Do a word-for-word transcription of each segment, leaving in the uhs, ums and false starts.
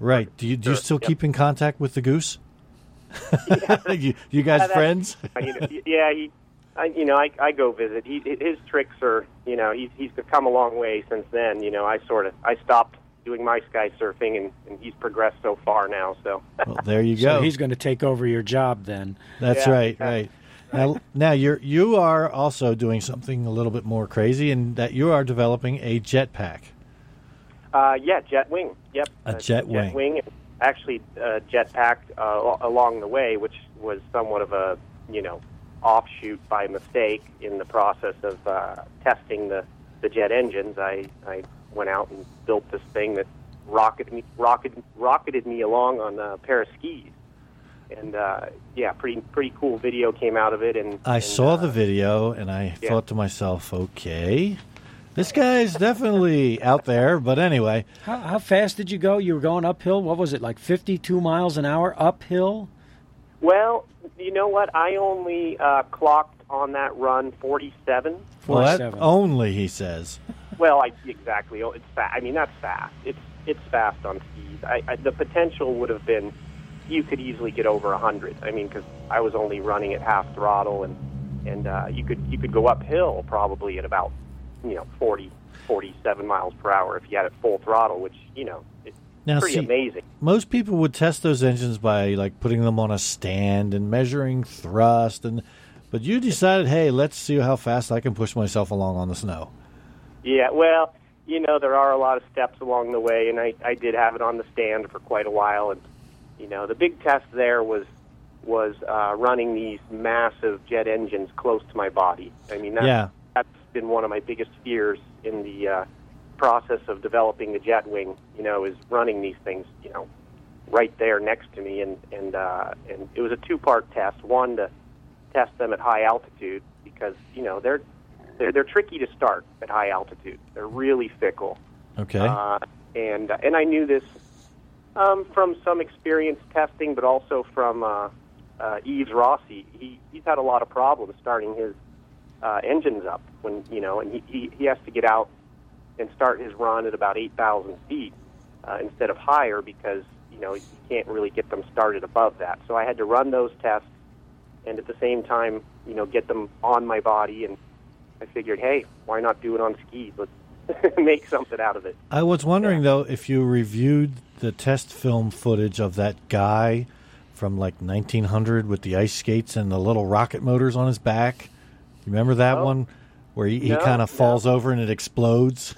Right. Do you do you still Yep. keep in contact with the goose? Yeah. you, you guys Yeah, that- friends? you know, yeah, he, I, you know, I, I go visit. He, his tricks are, you know, he's he's come a long way since then. You know, I sort of I stopped doing my sky surfing, and, and he's progressed so far now. So Well, there you So go. he's going to take over your job then. That's Yeah, right, yeah. right. Now, now you're you are also doing something a little bit more crazy, in that you are developing a jetpack. uh, yeah, jet wing. Yep, A jet wing. Jet wing. Actually, uh, jetpack uh, along the way, which was somewhat of a you know offshoot by mistake in the process of uh, testing the, the jet engines. I, I went out and built this thing that rocketed me, rocketed, rocketed me along on a pair of skis. And, uh, yeah, pretty pretty cool video came out of it. And I and, saw uh, the video, and I yeah. thought to myself, okay, this guy's definitely out there. But anyway, How, how fast did you go? You were going uphill. What was it, like fifty-two miles an hour uphill? Well, you know what? I only uh, clocked on that run forty-seven. well, that forty-seven. only, he says. Well, I exactly. Oh, it's fast. I mean, that's fast. It's it's fast on skis. I, I, the potential would have been you could easily get over a hundred. I mean, because I was only running at half throttle, and and uh, you could you could go uphill probably at about you know forty, forty-seven miles per hour if you had it full throttle, which you know it's Now, pretty see, amazing. most people would test those engines by like putting them on a stand and measuring thrust, and but you decided, hey, let's see how fast I can push myself along on the snow. Yeah, well, you know, there are a lot of steps along the way, and I, I did have it on the stand for quite a while. And, you know, the big test there was was uh, running these massive jet engines close to my body. I mean, that's, Yeah. that's been one of my biggest fears in the uh, process of developing the jet wing, you know, is running these things, you know, right there next to me. And, and, uh, and it was a two-part test, one to test them at high altitude because, you know, they're They're, they're tricky to start at high altitude. They're really fickle. Okay. Uh, and and I knew this um, from some experience testing, but also from uh, uh, Yves Rossi. He he's had a lot of problems starting his uh, engines up when you know, and he, he he has to get out and start his run at about eight thousand feet uh, instead of higher because you know you can't really get them started above that. So I had to run those tests and at the same time you know get them on my body, and I figured, hey, why not do it on skis? Let's make something out of it. I was wondering, though, if you reviewed the test film footage of that guy from, like, nineteen hundred with the ice skates and the little rocket motors on his back. You remember that No. one where he, he No, kind of falls no. over and it explodes?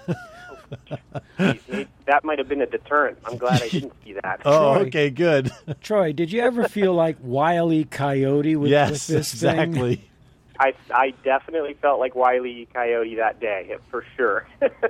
He- he- that might have been a deterrent. I'm glad I didn't see that. Oh, Troy. okay, good. Troy, did you ever feel like Wile E. Coyote with, yes, with this thing? exactly. I, I definitely felt like Wile E. Coyote that day, for sure.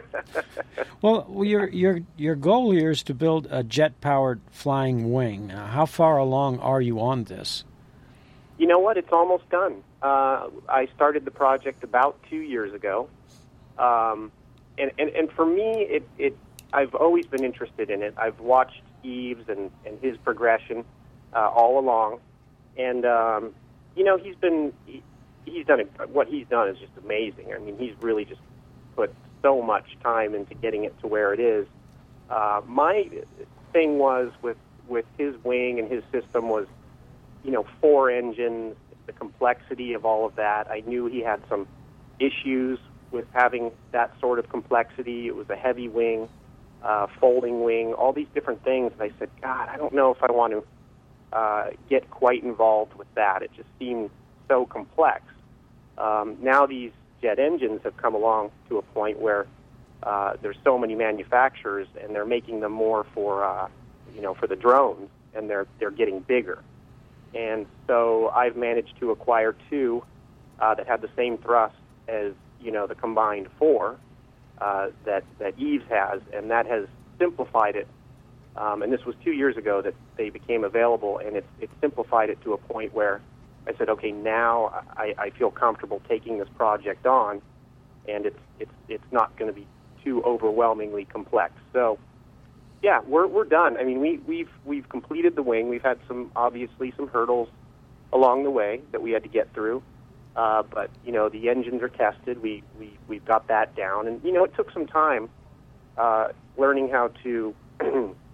Well, your your your goal here is to build a jet-powered flying wing. Uh, how far along are you on this? You know what? It's almost done. Uh, I started the project about two years ago. Um, and, and, and for me, it, it I've always been interested in it. I've watched Yves and, and his progression uh, all along. And, um, you know, he's been... He, he's done it, what he's done is just amazing. I mean, he's really just put so much time into getting it to where it is. Uh, my thing was with with his wing and his system was, you know, four engines, the complexity of all of that. I knew he had some issues with having that sort of complexity. It was a heavy wing, uh, folding wing, all these different things. And I said, God, I don't know if I want to uh, get quite involved with that. It just seemed so complex. Um, now these jet engines have come along to a point where uh, there's so many manufacturers, and they're making them more for, uh, you know, for the drones, and they're they're getting bigger. And so I've managed to acquire two uh, that have the same thrust as you know the combined four uh, that that Yves has, and that has simplified it. Um, and this was two years ago that they became available, and it's it's simplified it to a point where I said, okay, now I, I feel comfortable taking this project on, and it's it's it's not going to be too overwhelmingly complex. So, yeah, we're we're done. I mean, we we've we've completed the wing. We've had some obviously some hurdles along the way that we had to get through, uh, but you know the engines are tested. We we we've got that down, and you know it took some time uh, learning how to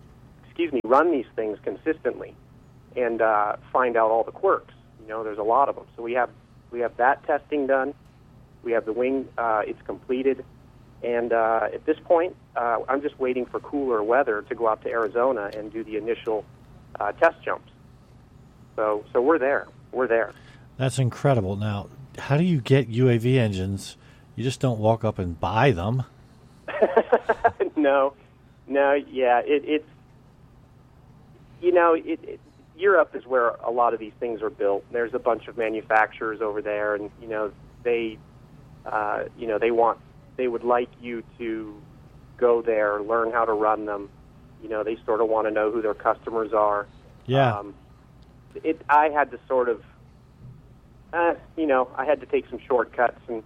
excuse me, run these things consistently and uh, find out all the quirks. You know, there's a lot of them. So we have we have that testing done. We have the wing; uh, it's completed, and uh, at this point, uh, I'm just waiting for cooler weather to go out to Arizona and do the initial uh, test jumps. So, so we're there. We're there. That's incredible. Now, how do you get U A V engines? You just don't walk up and buy them. no, no, yeah, it, it's you know, it, it, Europe is where a lot of these things are built. There's a bunch of manufacturers over there, and you know, they, uh, you know, they want, they would like you to go there, learn how to run them. You know, they sort of want to know who their customers are. Yeah. Um, it. I had to sort of, uh, you know, I had to take some shortcuts and.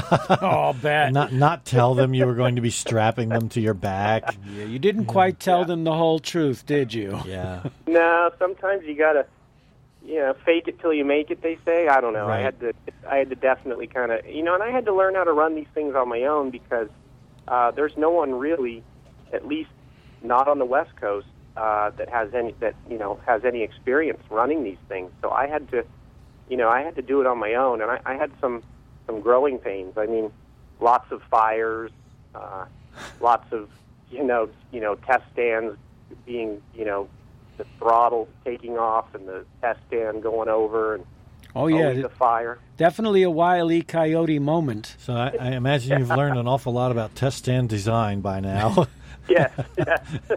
Oh, bad. Not not tell them you were going to be strapping them to your back. Yeah, you didn't quite tell yeah. them the whole truth, did you? Yeah. No, sometimes you gotta, you know, fake it till you make it. They say. I don't know. Right. I had to. I had to definitely kind of, you know, and I had to learn how to run these things on my own because uh, there's no one really, at least not on the West Coast, uh, that has any that you know has any experience running these things. So I had to, you know, I had to do it on my own, and I, I had some. some growing pains. I mean, lots of fires, uh, lots of, you know, you know, test stands being, you know, the throttle taking off and the test stand going over, and oh yeah, always a fire. Definitely a Wile E. Coyote moment. So I, I imagine you've learned an awful lot about test stand design by now. Yeah. yeah.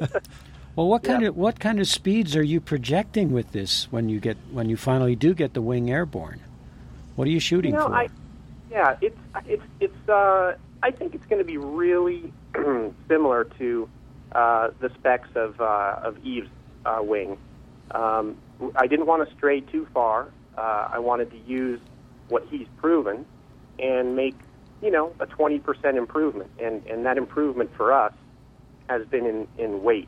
Well, what kind Yeah. of what kind of speeds are you projecting with this when you get when you finally do get the wing airborne? What are you shooting You know, for? I, yeah, it's it's it's. Uh, I think it's going to be really similar to uh, the specs of uh, of Eve's uh, wing. Um, I didn't want to stray too far. Uh, I wanted to use what he's proven and make, you know, a twenty percent improvement, and and that improvement for us has been in in weight,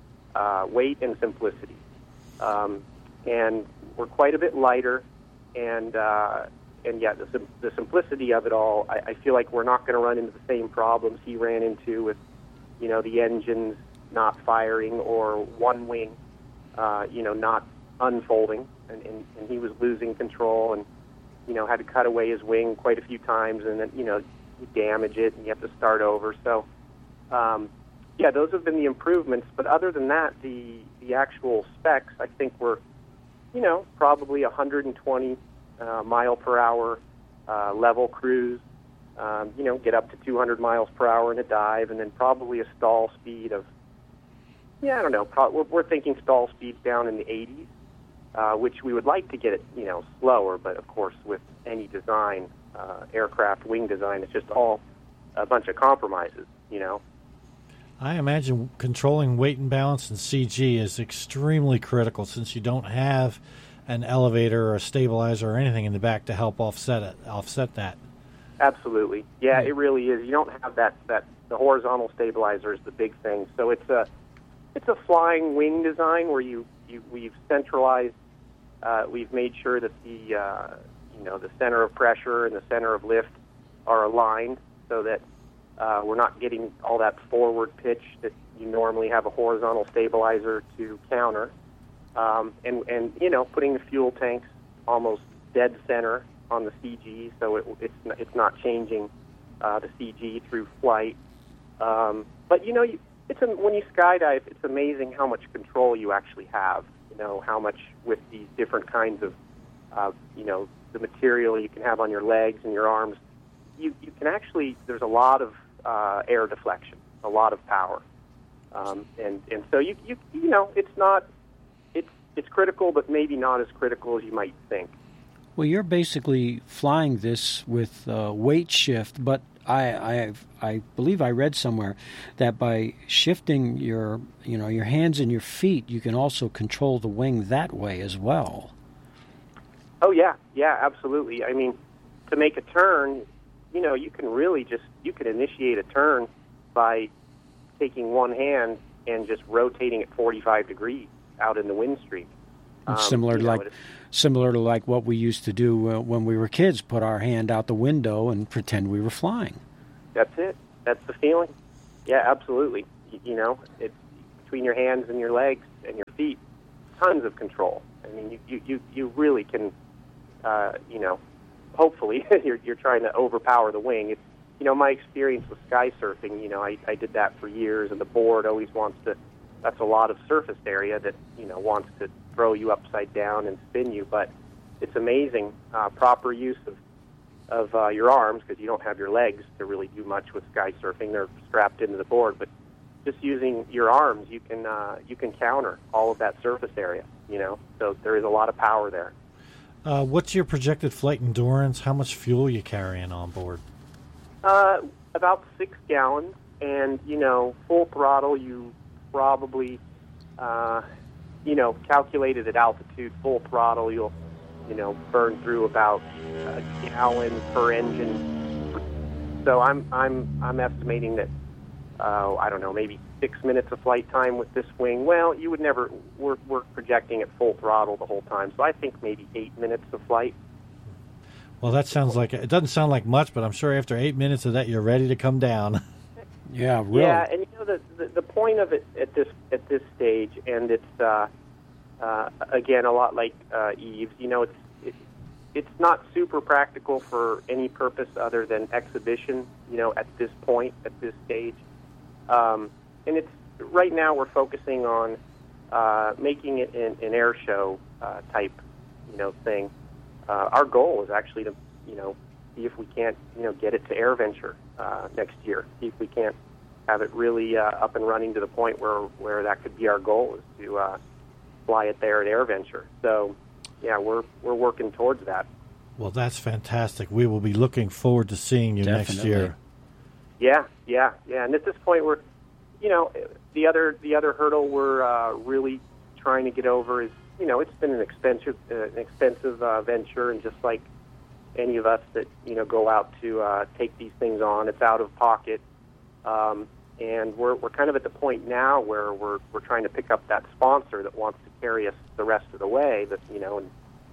uh, weight and simplicity, um, and we're quite a bit lighter, and. Uh, And yeah, the, the simplicity of it all, I, I feel like we're not going to run into the same problems he ran into with, you know, the engines not firing or one wing, uh, you know, not unfolding. And, and, and he was losing control and, you know, had to cut away his wing quite a few times. And then, you know, you damage it and you have to start over. So, um, yeah, those have been the improvements. But other than that, the, the actual specs, I think were, you know, probably one hundred twenty Uh, mile per hour uh, level cruise, um, you know, get up to two hundred miles per hour in a dive, and then probably a stall speed of, yeah, I don't know, pro- we're, we're thinking stall speeds down in the eighties, uh, which we would like to get it, you know, slower, but of course with any design, uh, aircraft wing design, it's just all a bunch of compromises, you know. I imagine controlling weight and balance in C G is extremely critical since you don't have an elevator or a stabilizer or anything in the back to help offset it, offset that. Absolutely. Yeah, it really is. You don't have that, that the horizontal stabilizer is the big thing. So it's a it's a flying wing design where you, you we've centralized uh, we've made sure that the uh, you know the center of pressure and the center of lift are aligned so that uh, we're not getting all that forward pitch that you normally have a horizontal stabilizer to counter. Um, and, and, you know, putting the fuel tanks almost dead center on the C G, so it, it's, it's not changing uh, the C G through flight. Um, but, you know, you, it's a, when you skydive, it's amazing how much control you actually have, you know, how much with these different kinds of, uh, you know, the material you can have on your legs and your arms. You, you can actually, there's a lot of uh, air deflection, a lot of power. Um, and, and so, you, you, you know, it's not... It's critical, but maybe not as critical as you might think. Well, you're basically flying this with uh, weight shift, but I, I, I believe I read somewhere that by shifting your, you know, your hands and your feet, you can also control the wing that way as well. Oh yeah, yeah, absolutely. I mean, to make a turn, you know, you can really just you can initiate a turn by taking one hand and just rotating it forty-five degrees out in the wind stream. Um, similar to know, like similar to like what we used to do uh, when we were kids, put our hand out the window and pretend we were flying. That's it. That's the feeling. Yeah, absolutely. You, you know, it's between your hands and your legs and your feet, tons of control. I mean, you you, you, you really can, uh, you know, hopefully you're you're trying to overpower the wing. It's, you know, my experience with sky surfing, you know, I, I did that for years, and the board always wants to, that's a lot of surface area that, you know, wants to throw you upside down and spin you. But it's amazing, uh, proper use of, of uh, your arms, because you don't have your legs to really do much with sky surfing. They're strapped into the board. But just using your arms, you can uh, you can counter all of that surface area, you know. So there is a lot of power there. Uh, what's your projected flight endurance? How much fuel you carrying on board? Uh, about six gallons, and, you know, full throttle, you probably, uh, you know, calculated at altitude, full throttle, you'll, you know, burn through about a gallon per engine. So I'm, I'm, I'm estimating that, uh, I don't know, maybe six minutes of flight time with this wing. Well, you would never, we're, we're projecting at full throttle the whole time, so I think maybe eight minutes of flight. Well, that sounds like, it doesn't sound like much, but I'm sure after eight minutes of that, you're ready to come down. Yeah, really. Yeah, and you know the, the the point of it at this at this stage, and it's uh, uh, again a lot like uh, Eve's. You know, it's it, it's not super practical for any purpose other than exhibition. You know, at this point, at this stage, um, and it's right now we're focusing on uh, making it an, an air show uh, type, you know, thing. Uh, our goal is actually to, you know, see if we can't, you know, get it to AirVenture uh, next year. See if we can't have it really uh, up and running to the point where where that could be our goal, is to uh, fly it there at AirVenture. So, yeah, we're we're working towards that. Well, that's fantastic. We will be looking forward to seeing you Definitely. next year. Yeah, yeah, yeah. And at this point, we're, you know, the other the other hurdle we're uh, really trying to get over is, you know, it's been an expensive uh, an expensive uh, venture, and just like any of us that, you know, go out to uh, take these things on, it's out of pocket, um, and we're we're kind of at the point now where we're we're trying to pick up that sponsor that wants to carry us the rest of the way. That, you know, and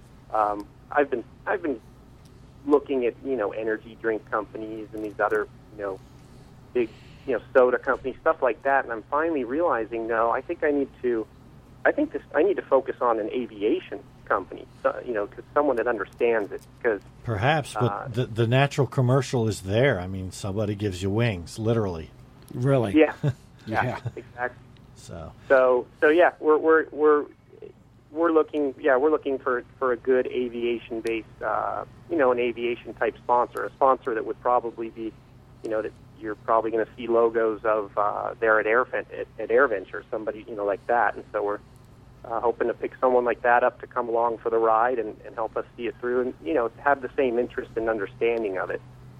um, I've been I've been looking at, you know, energy drink companies and these other, you know, big, you know, soda companies, stuff like that, and I'm finally realizing, no, I think I need to. I think this. I need to focus on an aviation company, so, you know, because someone that understands it. Because perhaps, but uh, the the natural commercial is there. I mean, somebody gives you wings, literally. Really? yeah, yeah, Yeah. exactly. So, So, so yeah, we're we're we're we're looking. Yeah, we're looking for for a good aviation based, uh, you know, an aviation type sponsor, a sponsor that would probably be, you know, that you're probably going to see logos of uh, there at Air at, at AirVenture, somebody, you know, like that. And so we're Uh, hoping to pick someone like that up to come along for the ride and, and help us see it through, and, you know, have the same interest and understanding of it.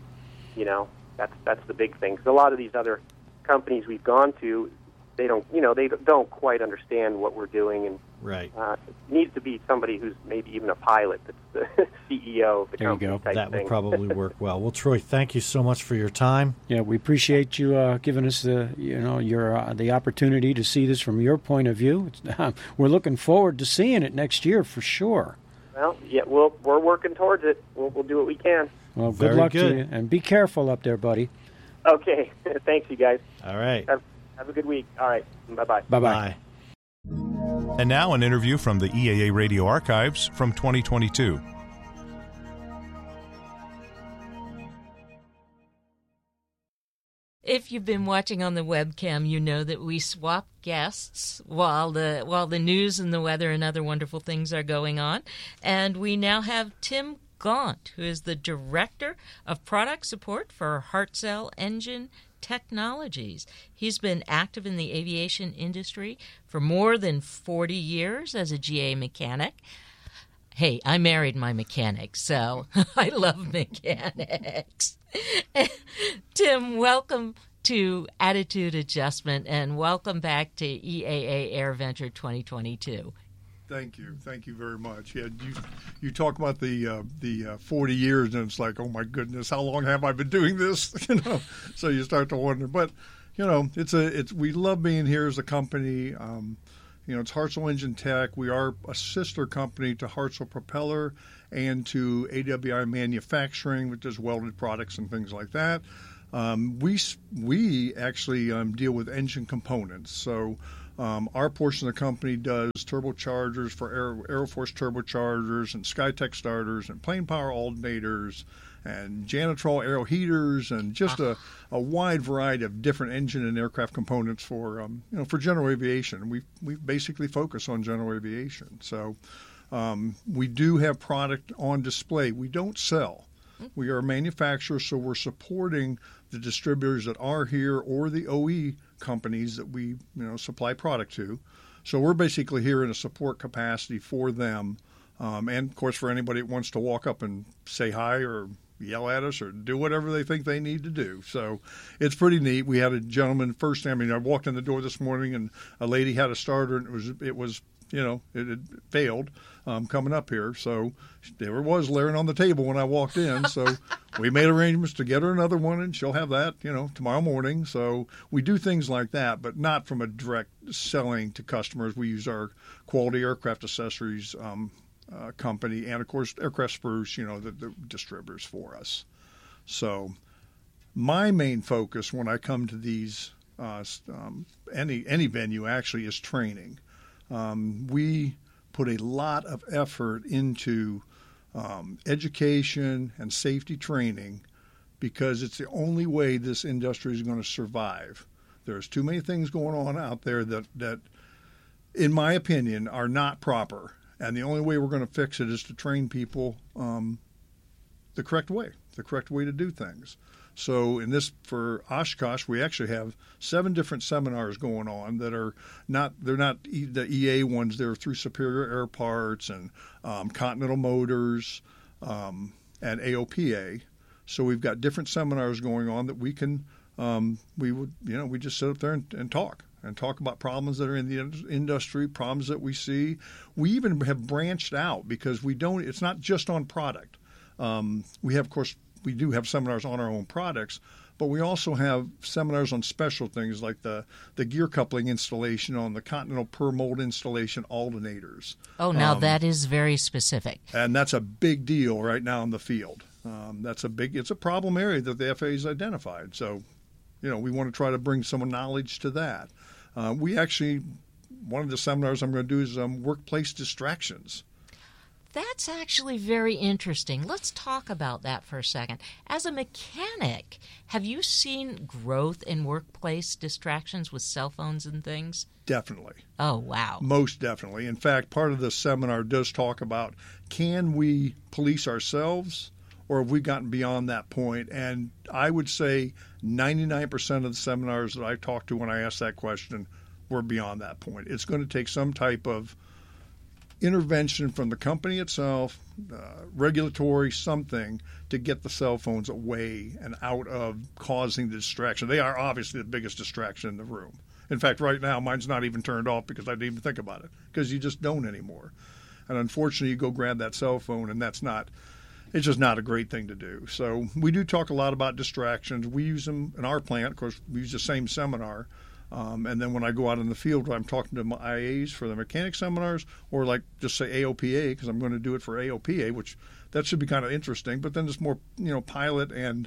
You know, that's that's the big thing. Because a lot of these other companies we've gone to, they don't, you know, they don't quite understand what we're doing, and right. uh, it needs to be somebody who's maybe even a pilot that's the C E O of the There you company. go. Type That thing. would probably work well. Well, Troy, thank you so much for your time. Yeah, we appreciate you uh, giving us the you know your uh, the opportunity to see this from your point of view. It's, uh, we're looking forward to seeing it next year for sure. Well, yeah, we'll, we're working towards it. We'll, we'll do what we can. Well, good Very luck good. to you, and be careful up there, buddy. Okay, thanks, you guys. All right. Have, have a good week. All right, bye-bye. Bye bye. Bye. And now an interview from the E A A Radio Archives from twenty twenty-two. If you've been watching on the webcam, you know that we swap guests while the while the news and the weather and other wonderful things are going on. And we now have Tim Gaunt, who is the Director of Product Support for Hartzell Engine Technologies. He's been active in the aviation industry for more than forty years as a G A mechanic. Hey, I married my mechanic, so I love mechanics. Tim, welcome to Attitude Adjustment, and welcome back to E A A AirVenture twenty twenty-two. Thank you, thank you very much. Yeah, you you talk about the uh, the uh, forty years, and it's like, oh my goodness, how long have I been doing this? You know, so you start to wonder. But you know, it's a it's we love being here as a company. Um, you know, it's Hartzell Engine Tech. We are a sister company to Hartzell Propeller and to A W I Manufacturing, which does welded products and things like that. Um, we we actually um, deal with engine components. So Um, our portion of the company does turbochargers for Air, Aeroforce turbochargers and Skytech starters and plane power alternators and Janitrol aero heaters and just a, a wide variety of different engine and aircraft components for um, you know for general aviation. We we basically focus on general aviation. So um, we do have product on display. We don't sell. We are a manufacturer, so we're supporting the distributors that are here or the O E companies that we you know supply product to. So we're basically here in a support capacity for them, um, and of course for anybody that wants to walk up and say hi or yell at us or do whatever they think they need to do. So it's pretty neat. We had a gentleman first. I mean, I walked in the door this morning and a lady had a starter, and it was it was you know it had failed um, coming up here. So there it was laying on the table when I walked in. So we made arrangements to get her another one, and she'll have that you know tomorrow morning. So we do things like that, but not from a direct selling to customers. We use our Quality Aircraft Accessories um, Uh, company, and of course Aircraft Spruce, you know, the, the distributors for us. So my main focus when I come to these uh, um, any any venue actually is training. Um, we put a lot of effort into um, education and safety training because it's the only way this industry is going to survive. There's too many things going on out there that that, in my opinion, are not proper. And the only way we're going to fix it is to train people um, the correct way, the correct way to do things. So in this, for Oshkosh, we actually have seven different seminars going on that are not, they're not e, the E A ones. They're through Superior Air Parts and um, Continental Motors um, and A O P A. So we've got different seminars going on that we can, um, we would, you know, we just sit up there and, and talk. and talk about problems that are in the industry, problems that we see. We even have branched out because we don't, it's not just on product. Um, we have, of course, we do have seminars on our own products, but we also have seminars on special things like the, the gear coupling installation on the Continental per mold installation alternators. Oh, now um, that is very specific. And that's a big deal right now in the field. Um, that's a big, it's a problem area that the F A A has identified. So, you know, we want to try to bring some knowledge to that. Uh, we actually, one of the seminars I'm going to do is um, workplace distractions. That's actually very interesting. Let's talk about that for a second. As a mechanic, have you seen growth in workplace distractions with cell phones and things? Definitely. Oh, wow. Most definitely. In fact, part of the seminar does talk about, can we police ourselves, or have we gotten beyond that point? And I would say ninety-nine percent of the seminars that I talked to when I asked that question were beyond that point. It's going to take some type of intervention from the company itself, uh, regulatory something, to get the cell phones away and out of causing the distraction. They are obviously the biggest distraction in the room. In fact, right now, mine's not even turned off because I didn't even think about it, because you just don't anymore. And unfortunately, you go grab that cell phone, and that's not, it's just not a great thing to do. So we do talk a lot about distractions. We use them in our plant. Of course, we use the same seminar. Um, and then when I go out in the field, I'm talking to my I As for the mechanic seminars, or like just say A O P A, because I'm going to do it for A O P A, which that should be kind of interesting. But then it's more, you know, pilot and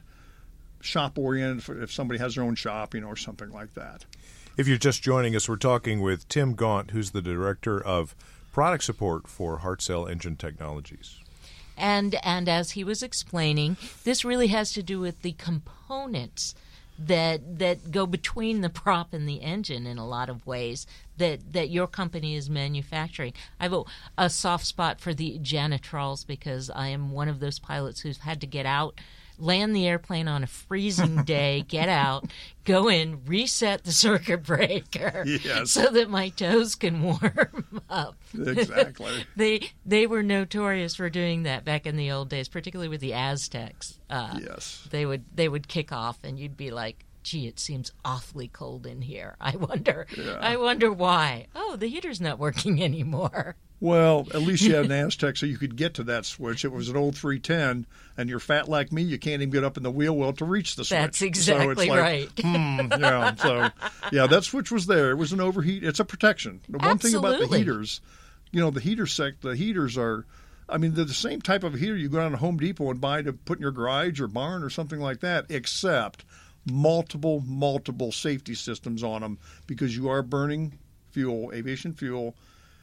shop oriented if somebody has their own shop, you know, or something like that. If you're just joining us, we're talking with Tim Gaunt, who's the Director of Product Support for Hartzell Engine Technologies. And and as he was explaining, this really has to do with the components that that go between the prop and the engine in a lot of ways that, that your company is manufacturing. I have a, a soft spot for the Janitrols because I am one of those pilots who's had to get out, land the airplane on a freezing day, get out, go in, reset the circuit breaker yes. so that my toes can warm up. Exactly. they they were notorious for doing that back in the old days, particularly with the Aztecs. Uh, yes. They would they would kick off, and you'd be like, "Gee, it seems awfully cold in here. I wonder. Yeah. I wonder why. Oh, the heater's not working anymore." Well, at least you had an Aztec so you could get to that switch. It was an old three ten, and you're fat like me, you can't even get up in the wheel well to reach the switch. That's exactly so it's like, right. hmm, yeah, so, yeah, that switch was there. It was an overheat. It's a protection. The one Absolutely. thing about the heaters, you know, the heater sec, the heaters are, I mean, they're the same type of heater you go down to Home Depot and buy to put in your garage or barn or something like that, except multiple, multiple safety systems on them because you are burning fuel, aviation fuel,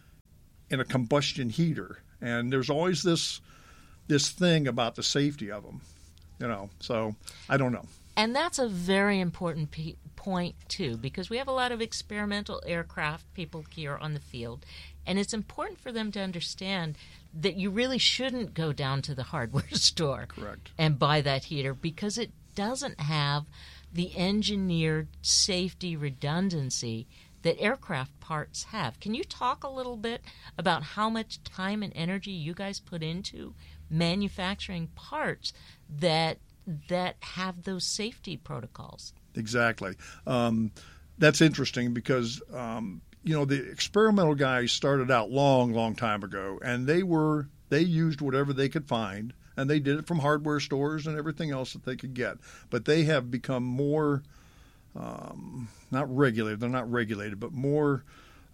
in a combustion heater. And there's always this this thing about the safety of them, you know. So I don't know. And that's a very important p- point, too, because we have a lot of experimental aircraft people here on the field, and it's important for them to understand that you really shouldn't go down to the hardware store Correct. and buy that heater because it doesn't have the engineered safety redundancy that aircraft parts have. Can you talk a little bit about how much time and energy you guys put into manufacturing parts that that have those safety protocols? Exactly. Um, that's interesting because, um, you know, the experimental guys started out long, long time ago, and they were they used whatever they could find, and they did it from hardware stores and everything else that they could get. But they have become more, um, not regulated, they're not regulated, but more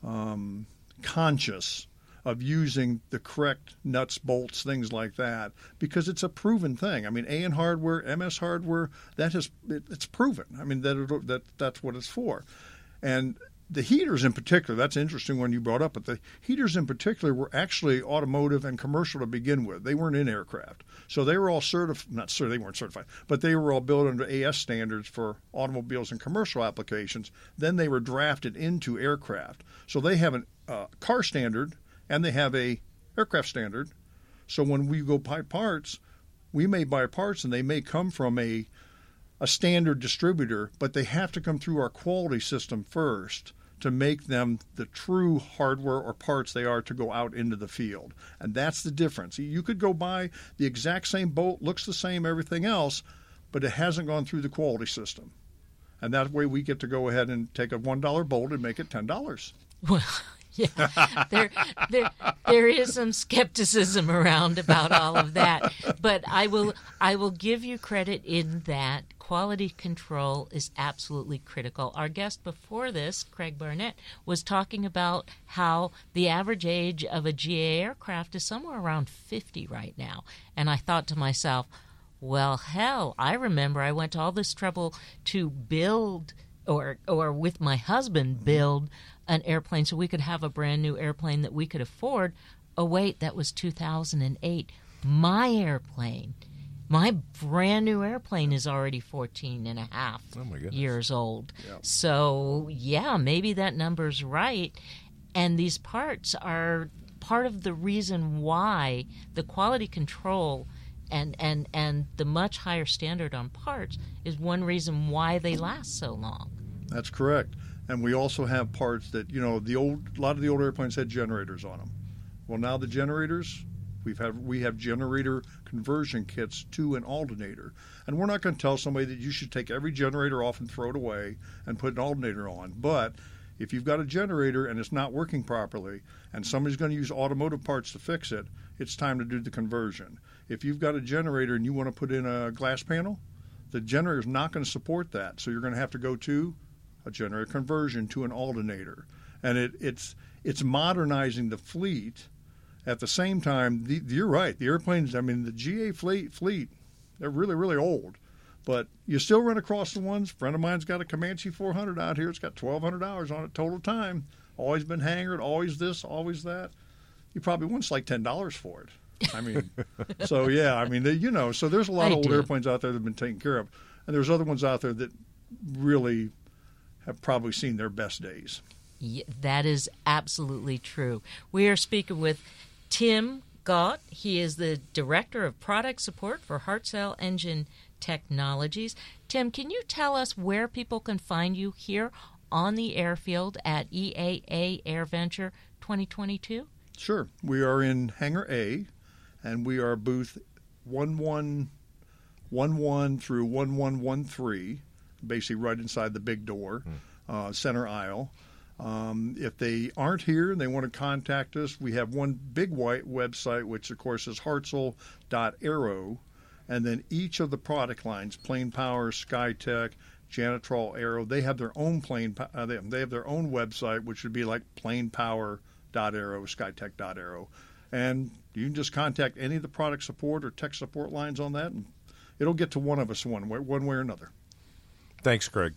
um, conscious of using the correct nuts, bolts, things like that, because it's a proven thing. I mean, A N Hardware, M S Hardware, that has it, it's proven. I mean, that it, that that's what it's for. And the heaters in particular, that's interesting when you brought up, but the heaters in particular were actually automotive and commercial to begin with. They weren't in aircraft. So they were all certified, not certified, they weren't certified, but they were all built under A S standards for automobiles and commercial applications. Then they were drafted into aircraft. So they have a uh, car standard, and they have a aircraft standard. So when we go buy parts, we may buy parts and they may come from a a standard distributor, but they have to come through our quality system first to make them the true hardware or parts they are to go out into the field. And that's the difference. You could go buy the exact same bolt, looks the same, everything else, but it hasn't gone through the quality system. And that way we get to go ahead and take a one dollar bolt and make it ten dollars. Well, yeah, there, there, there is some skepticism around about all of that, but I will, I will give you credit in that quality control is absolutely critical. Our guest before this, Craig Barnett, was talking about how the average age of a G A aircraft is somewhere around fifty right now, and I thought to myself, well, hell, I remember I went to all this trouble to build, or, or with my husband build an airplane so we could have a brand new airplane that we could afford. Oh, wait, that was two thousand eight. My airplane, my brand new airplane is already fourteen and a half oh my goodness. years old. Yep. So, yeah, maybe that number's right. And these parts are part of the reason why the quality control and, and, and the much higher standard on parts is one reason why they last so long. That's correct. And we also have parts that, you know, the old a lot of the old airplanes had generators on them. Well, now the generators, we've had we have generator conversion kits to an alternator. And we're not going to tell somebody that you should take every generator off and throw it away and put an alternator on. But if you've got a generator and it's not working properly and somebody's going to use automotive parts to fix it, it's time to do the conversion. If you've got a generator and you want to put in a glass panel, the generator is not going to support that. So you're going to have to go to a generator conversion to an alternator. And it, it's it's modernizing the fleet. At the same time, the, you're right, the airplanes, I mean, the G A fleet, fleet, they're really, really old. But you still run across the ones. A friend of mine's got a Comanche four hundred out here. It's got twelve hundred hours on it total time. Always been hangared, always this, always that. You probably want like ten dollars for it. I mean, so yeah, I mean, they, you know, so there's a lot I of old do. airplanes out there that have been taken care of. And there's other ones out there that really have probably seen their best days. Yeah, that is absolutely true. We are speaking with Tim Gaunt. He is the Director of Product Support for Hartzell Engine Technologies. Tim, can you tell us where people can find you here on the airfield at E A A AirVenture twenty twenty-two? Sure. We are in Hangar A, and we are booth one one one one through one one one three, basically right inside the big door, mm. uh, center aisle. Um, if they aren't here and they want to contact us, we have one big white website, which, of course, is hartzell dot aero, and then each of the product lines, Plane Power, SkyTech, Janitrol, Aero, they have their own plane. Uh, they, they have their own website, which would be like Plane Power dot aero, SkyTech dot aero, and you can just contact any of the product support or tech support lines on that, and it'll get to one of us one way, one way or another. Thanks, Craig.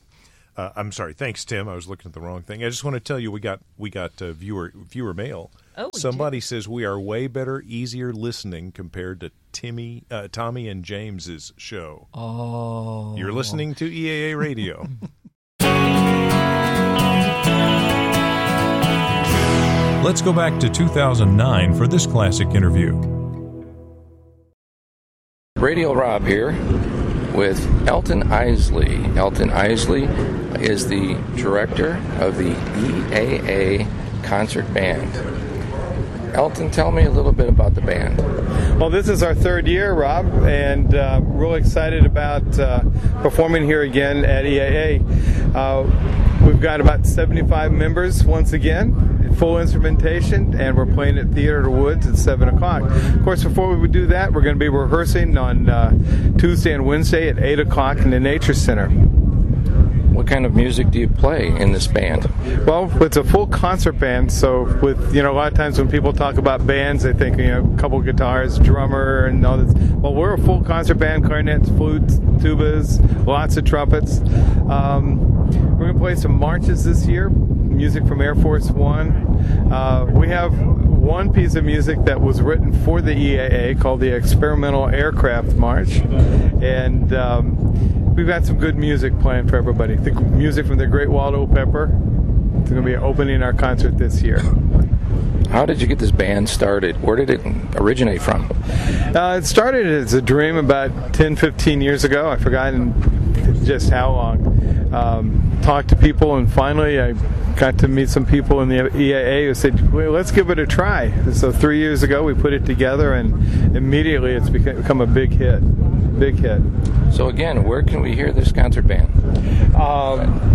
Uh, I'm sorry. Thanks, Tim. I was looking at the wrong thing. I just want to tell you we got we got uh, viewer viewer mail. Oh, we Somebody do. says we are way better, easier listening compared to Timmy, uh, Tommy and James's show. Oh. You're listening to E A A Radio. Let's go back to two thousand nine for this classic interview. Radio Rob here with Elton Isley. Elton Isley is the director of the E A A concert band. Elton, tell me a little bit about the band. Well, this is our third year, Rob, and uh, really excited about uh, performing here again at E A A. Uh, we've got about seventy-five members once again, full instrumentation, and we're playing at Theater of the Woods at seven o'clock. Of course, before we would do that, we're going to be rehearsing on uh, Tuesday and Wednesday at eight o'clock in the Nature Center. What kind of music do you play in this band? Well, it's a full concert band, so with, you know, a lot of times when people talk about bands, they think, you know, a couple of guitars, drummer, and all this. Well, we're a full concert band, clarinets, flutes, tubas, lots of trumpets. Um, we're going to play some marches this year, music from Air Force One. Uh, we have one piece of music that was written for the E A A called the Experimental Aircraft March, and um, we've got some good music playing for everybody. The music from the Great Waldo Pepper. It's going to be opening our concert this year. How did you get this band started? Where did it originate from? Uh, it started as a dream about ten, fifteen years ago. I've forgotten just how long. Um, talked to people, and finally I got to meet some people in the E A A who said, well, let's give it a try. So three years ago we put it together, and immediately it's become a big hit. Big hit. So again, where can we hear this concert band? Um,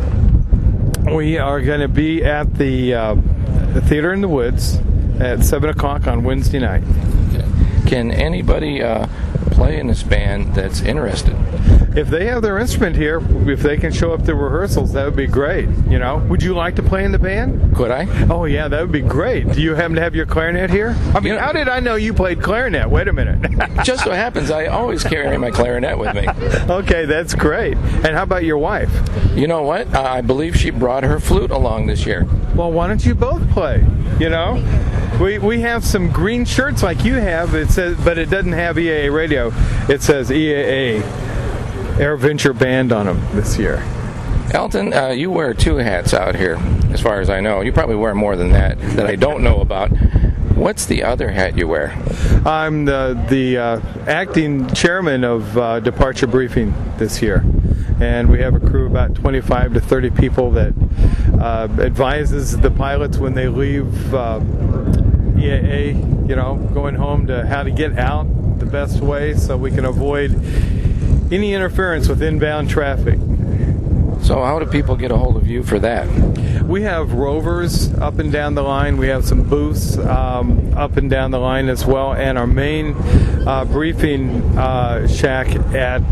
we are going to be at the, uh, the Theater in the Woods at seven o'clock on Wednesday night. Can anybody uh, play in this band that's interested? If they have their instrument here, if they can show up to rehearsals, that would be great. You know, would you like to play in the band? Could I? Oh yeah, that would be great. Do you happen to have your clarinet here? I mean, You know- how did I know you played clarinet? Wait a minute. Just so happens I always carry my clarinet with me. Okay, that's great. And how about your wife? You know what? Uh, I believe she brought her flute along this year. Well, why don't you both play? You know, we we have some green shirts like you have. It says, but it doesn't have E A A Radio. It says E A A Air Venture Band on them this year. Elton, uh, you wear two hats out here, as far as I know. You probably wear more than that, that I don't know about. What's the other hat you wear? I'm the the uh, acting chairman of uh, Departure Briefing this year, and we have a crew of about twenty-five to thirty people that uh, advises the pilots when they leave uh, E A A, you know, going home, to how to get out the best way so we can avoid any interference with inbound traffic. So how do people get a hold of you for that? We have rovers up and down the line. We have some booths um, up and down the line as well. And our main uh, briefing uh, shack at,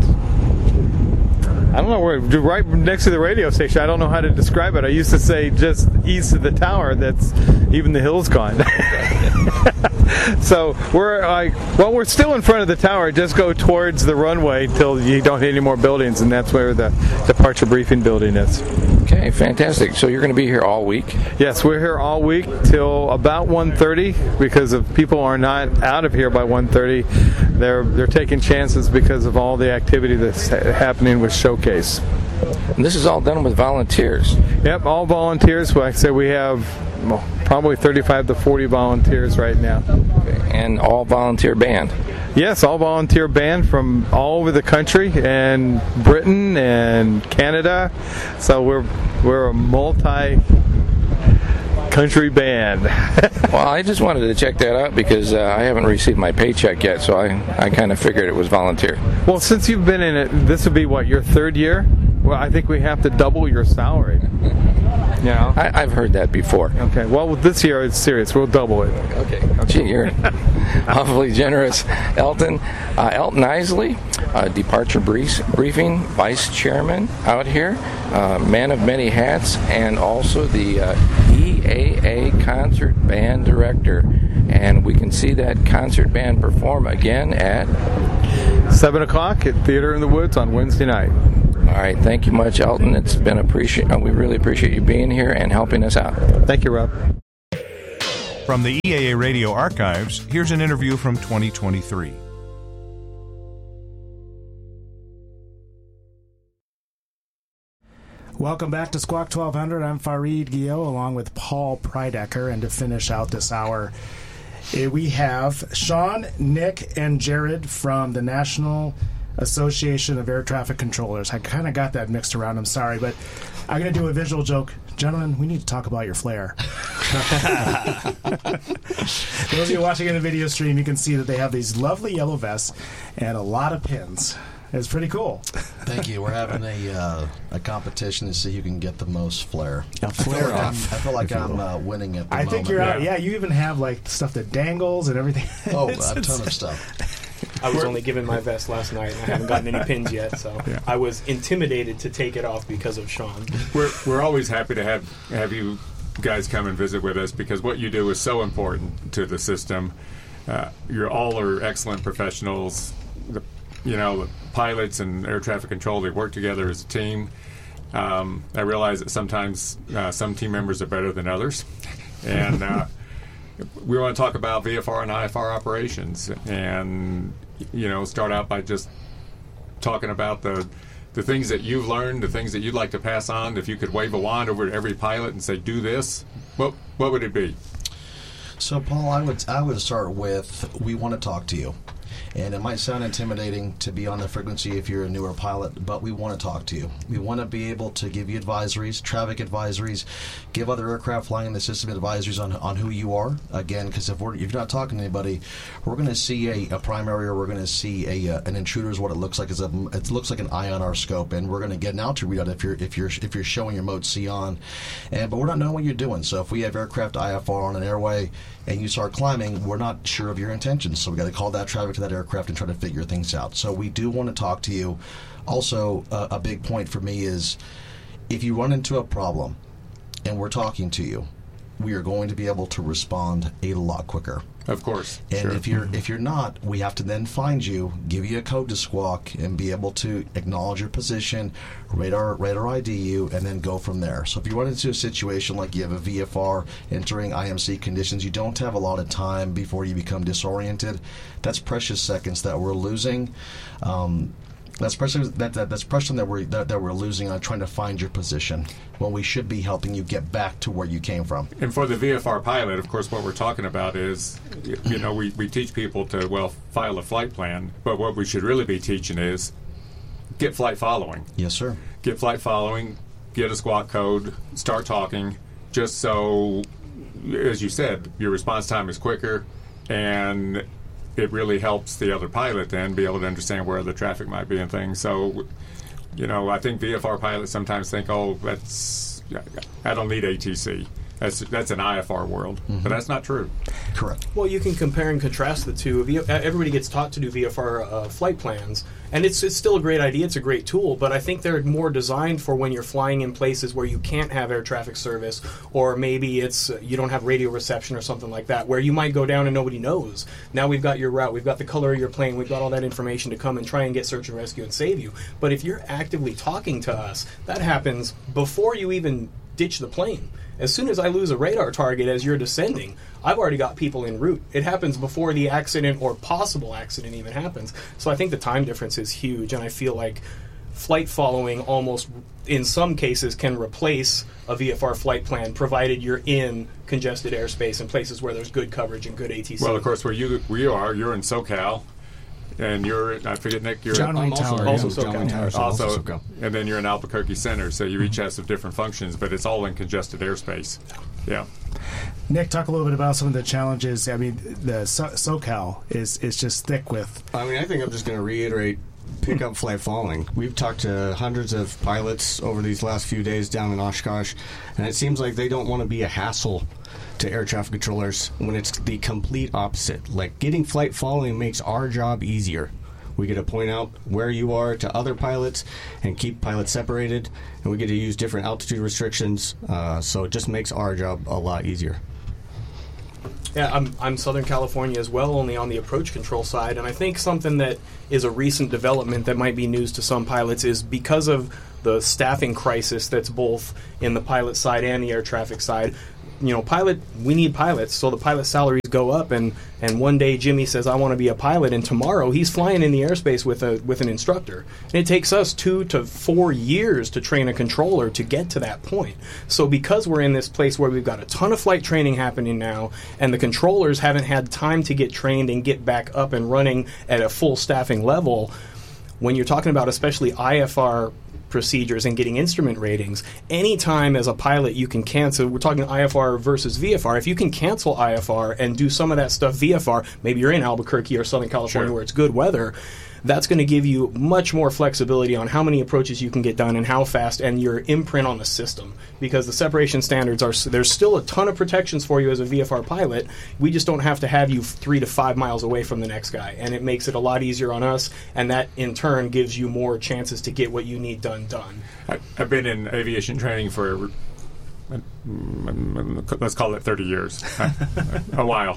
I don't know where, right next to the radio station. I don't know how to describe it. I used to say just east of the tower. That's even the hill's gone. So we're like, well, we're still in front of the tower. Just go towards the runway till you don't hit any more buildings, and that's where the Departure Briefing building is. Okay, fantastic. So you're going to be here all week? Yes, we're here all week till about one thirty, because if people are not out of here by one thirty, they're they're taking chances because of all the activity that's ha- happening with Showcase. And this is all done with volunteers. Yep, all volunteers. Like I said, we have well, probably thirty-five to forty volunteers right now. And all volunteer band. Yes, all volunteer band from all over the country, and Britain and Canada. So we're we're a multi-country band. Well, I just wanted to check that out because uh, I haven't received my paycheck yet, so I, I kind of figured it was volunteer. Well, since you've been in it, this would be what, your third year? Well, I think we have to double your salary. You know? I, I've heard that before. Okay, well, this year it's serious. We'll double it. Okay. Gee, you're awfully generous. Elton, uh, Elton Isley, uh, Departure Brief, Briefing Vice Chairman out here, uh, man of many hats, and also the uh, E A A Concert Band Director. And we can see that concert band perform again at seven o'clock at Theater in the Woods on Wednesday night. All right, thank you much, Elton. It's been appreciate. Uh, we really appreciate you being here and helping us out. Thank you, Rob. From the E A A Radio archives, here's an interview from twenty twenty-three. Welcome back to Squawk twelve hundred. I'm Fareed Gio along with Paul Prydecker, and to finish out this hour, eh, we have Sean, Nick, and Jared from the National Association of Air Traffic Controllers. I kind of got that mixed around. I'm sorry, but I'm going to do a visual joke. Gentlemen, we need to talk about your flare. Those of you watching in the video stream, you can see that they have these lovely yellow vests and a lot of pins. It's pretty cool. Thank you. We're having a uh, a competition to see who can get the most flare. A flare I feel like off. I'm, I feel like I'm uh, winning at the I moment. think you're out. Yeah, you even have like stuff that dangles and everything. Oh, It's- a it's- ton of stuff. I was only given my vest last night, and I haven't gotten any pins yet, so Yeah. I was intimidated to take it off because of Sean. We're we're always happy to have have you guys come and visit with us because what you do is so important to the system. Uh, you're all are excellent professionals. The, you know, the pilots and air traffic control, they work together as a team. Um, I realize that sometimes uh, some team members are better than others, and uh, we want to talk about V F R and I F R operations, and you know, start out by just talking about the the things that you've learned, the things that you'd like to pass on. If you could wave a wand over to every pilot and say, "Do this," what what would it be? So, Paul, I would I would start with, we want to talk to you. And it might sound intimidating to be on the frequency if you're a newer pilot, but we want to talk to you. We want to be able to give you advisories, traffic advisories, give other aircraft flying in the system advisories on, on who you are. Again, because if, we're, if you're not talking to anybody, we're going to see a, a primary or we're going to see a uh, an intruder is what it looks like. It's a, it looks like an eye on our scope, and we're going to get an altitude readout if you're if you're if you're showing your mode C on. And but we're not knowing what you're doing. So if we have aircraft I F R on an airway and you start climbing, we're not sure of your intentions. So we got to call that traffic to that aircraft and try to figure things out. So we do want to talk to you. Also, uh, a big point for me is if you run into a problem and we're talking to you, we are going to be able to respond a lot quicker. Of course. And Sure. if you're if you're not, we have to then find you, give you a code to squawk, and be able to acknowledge your position, radar radar I D you, and then go from there. So if you run into a situation like you have a V F R entering I M C conditions, you don't have a lot of time before you become disoriented. That's precious seconds that we're losing. Um, That's pressure. That, that that's pressure that we're that, that we're losing on trying to find your position when we should be helping you get back to where you came from. And for the V F R pilot, of course, what we're talking about is, y- you know, we, we teach people to, well, file a flight plan, but what we should really be teaching is get flight following. Yes, sir. Get flight following, get a squawk code, start talking, just so, as you said, your response time is quicker, and it really helps the other pilot then be able to understand where the traffic might be and things. So, you know, I think V F R pilots sometimes think, oh, that's, I don't need A T C. That's that's an I F R world, Mm-hmm. but that's not true. Correct. Well, you can compare and contrast the two. V- Everybody gets taught to do V F R uh, flight plans, and it's it's still a great idea. It's a great tool, but I think they're more designed for when you're flying in places where you can't have air traffic service, or maybe it's uh, you don't have radio reception or something like that, where you might go down and nobody knows. Now we've got your route, we've got the color of your plane, we've got all that information to come and try and get search and rescue and save you. But if you're actively talking to us, that happens before you even ditch the plane. As soon as I lose a radar target as you're descending, I've already got people en route. It happens before the accident or possible accident even happens. So I think the time difference is huge, and I feel like flight following almost, in some cases, can replace a V F R flight plan, provided you're in congested airspace and places where there's good coverage and good A T C. Well, of course, where you where you are, you're in SoCal, and you're, I forget, Nick, you're John Wayne also, Tower. also yeah. SoCal. John Wayne Tower, so also, also SoCal. and then you're in Albuquerque Center, so you each have some different functions, but it's all in congested airspace. Yeah. Nick, talk a little bit about some of the challenges. I mean, the so- SoCal is is just thick with. I mean, I think I'm just going to reiterate pick up flight following. We've talked to hundreds of pilots over these last few days down in Oshkosh, and it seems like they don't want to be a hassle to air traffic controllers when it's the complete opposite. Like, getting flight following makes our job easier. We get to point out where you are to other pilots and keep pilots separated, and we get to use different altitude restrictions, uh, so it just makes our job a lot easier. Yeah, I'm, I'm Southern California as well, only on the approach control side. And I think something that is a recent development that might be news to some pilots is because of the staffing crisis that's both in the pilot side and the air traffic side. You know, pilot, we need pilots, so the pilot salaries go up, and, and one day Jimmy says, I want to be a pilot, and tomorrow he's flying in the airspace with a with an instructor. And it takes us two to four years to train a controller to get to that point. So because we're in this place where we've got a ton of flight training happening now, and the controllers haven't had time to get trained and get back up and running at a full staffing level, when you're talking about especially I F R procedures and getting instrument ratings, anytime as a pilot you can cancel, we're talking I F R versus V F R, if you can cancel I F R and do some of that stuff V F R, maybe you're in Albuquerque or Southern California Sure. where it's good weather, that's going to give you much more flexibility on how many approaches you can get done and how fast, and your imprint on the system. Because the separation standards are, there's still a ton of protections for you as a V F R pilot. We just don't have to have you three to five miles away from the next guy. And it makes it a lot easier on us, and that in turn gives you more chances to get what you need done done. I, I've been in aviation training for, let's call it thirty years, a while.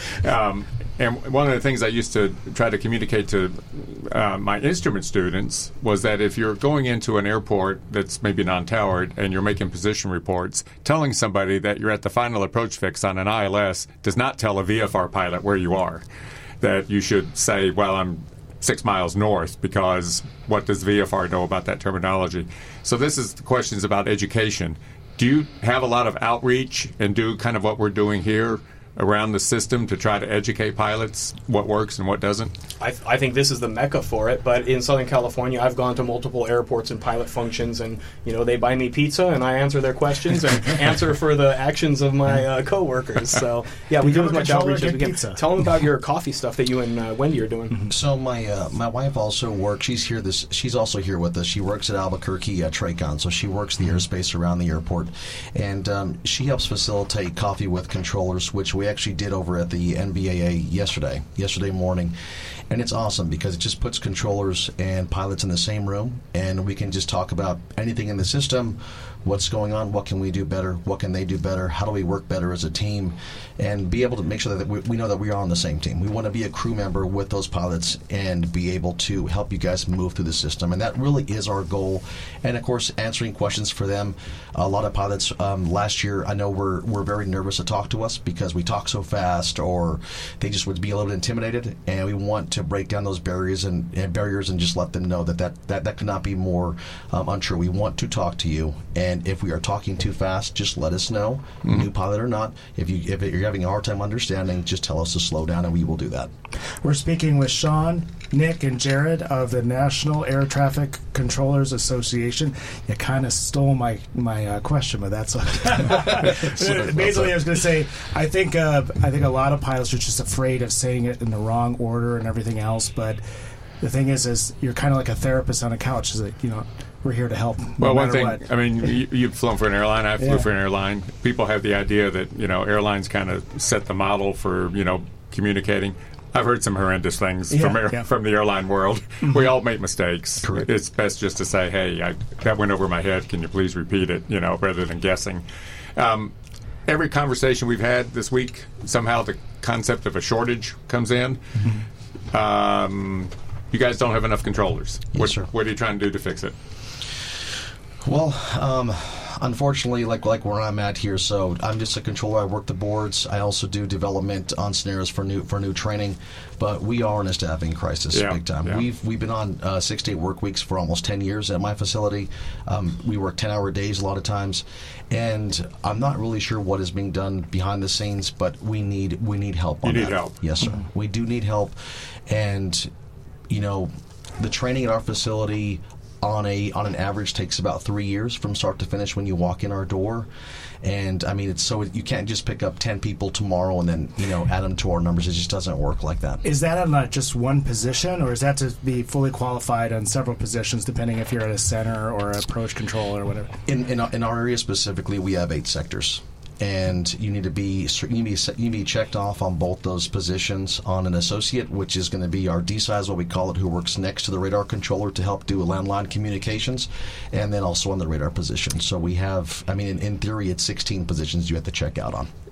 Um, and one of the things I used to try to communicate to uh, my instrument students was that if you're going into an airport that's maybe non-towered and you're making position reports, telling somebody that you're at the final approach fix on an I L S does not tell a V F R pilot where you are. That you should say, well, I'm six miles north, because what does V F R know about that terminology? So this is the questions about education. Do you have a lot of outreach and do kind of what we're doing here around the system to try to educate pilots what works and what doesn't? I, th- I think this is the mecca for it, but in Southern California, I've gone to multiple airports and pilot functions, and you know they buy me pizza, and I answer their questions and answer for the actions of my uh, coworkers. So yeah, we do as much outreach as we can. Pizza. Tell them about your coffee stuff that you and uh, Wendy are doing. Mm-hmm. So my uh, my wife also works. She's here. This she's also here with us. She works at Albuquerque uh, Tracon, so she works the airspace around the airport, and um, she helps facilitate coffee with controllers, which we actually did over at the N B A A yesterday, yesterday morning. And it's awesome because it just puts controllers and pilots in the same room, and we can just talk about anything in the system, what's going on, what can we do better, what can they do better, how do we work better as a team, and be able to make sure that we, we know that we are on the same team. We want to be a crew member with those pilots and be able to help you guys move through the system, and that really is our goal. And of course, answering questions for them. A lot of pilots um, last year, I know were, were very nervous to talk to us because we talk so fast, or they just would be a little bit intimidated, and we want to break down those barriers and, and barriers and just let them know that that, that, that could not be more um, untrue. We want to talk to you, and if we are talking too fast, just let us know, mm-hmm. new pilot or not. If, you, if you're having a hard time understanding, just tell us to slow down, and we will do that. We're speaking with Sean, Nick, and Jared of the National Air Traffic Controllers Association. You kind of stole my my uh, question, but that's basically I was going to say. I think uh, I think a lot of pilots are just afraid of saying it in the wrong order and everything else. But the thing is, is you're kind of like a therapist on a couch. Is that you know we're here to help. No well, one thing. What. I mean, you, you've flown for an airline. I flew yeah. for an airline. People have the idea that you know airlines kind of set the model for you know communicating. I've heard some horrendous things yeah, from air, yeah. from the airline world. Mm-hmm. We all make mistakes. Correct. It's best just to say, "Hey, I, that went over my head. Can you please repeat it?" You know, rather than guessing. Um, every conversation we've had this week, somehow the concept of a shortage comes in. Mm-hmm. Um, you guys don't have enough controllers. Yes, what, sir. what are you trying to do to fix it? Well, um, unfortunately, like like where I'm at here, so I'm just a controller. I work the boards. I also do development on snares for new for new training. But we are in a staffing crisis, yeah, big time. Yeah. We've we've been on uh, six to eight work weeks for almost ten years at my facility. Um, we work ten hour days a lot of times, and I'm not really sure what is being done behind the scenes. But we need we need help. You on need that. help. Yes, sir. Mm-hmm. We do need help, and you know, the training at our facility on a on an average takes about three years from start to finish when you walk in our door. And I mean, it's so you can't just pick up ten people tomorrow and then you know add them to our numbers. It just doesn't work like that. Is that on uh, just one position, or is that to be fully qualified on several positions, depending if you're at a center or approach control or whatever? In in, in our area specifically, we have eight sectors. And you need to be you need to be, you need to be checked off on both those positions on an associate, which is going to be our D-size, what we call it, who works next to the radar controller to help do landline communications, and then also on the radar position. So we have, I mean, in, in theory, it's sixteen positions you have to check out on.